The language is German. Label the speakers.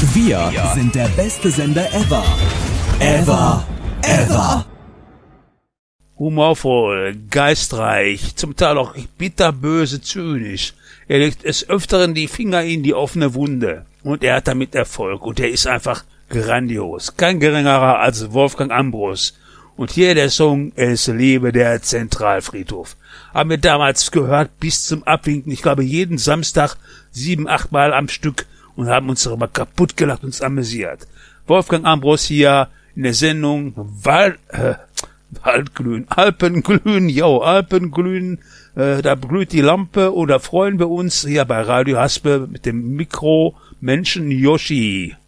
Speaker 1: Wir sind der beste Sender ever. Ever.
Speaker 2: Humorvoll, geistreich, zum Teil auch bitterböse, zynisch. Er legt des Öfteren die Finger in die offene Wunde. Und er hat damit Erfolg. Und er ist einfach grandios. Kein geringerer als Wolfgang Ambros. Und hier der Song Es lebe der Zentralfriedhof. Haben wir damals gehört bis zum Abwinken. Ich glaube jeden Samstag 7-8 Mal am Stück. Und haben uns darüber kaputt gelacht und uns amüsiert. Wolfgang Ambros hier in der Sendung Waldglühen, Alpenglühen, da glüht die Lampe und da freuen wir uns hier bei Radio Haspe mit dem Mikro Menschen Yoshi.